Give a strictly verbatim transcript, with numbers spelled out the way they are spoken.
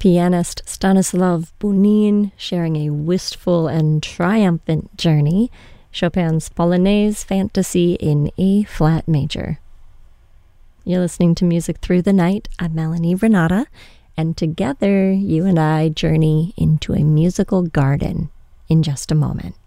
pianist Stanislav Bunin sharing a wistful and triumphant journey, Chopin's Polonaise Fantasy in A-flat major. You're listening to Music Through the Night. I'm Melanie Renata, and together you and I journey into a musical garden in just a moment.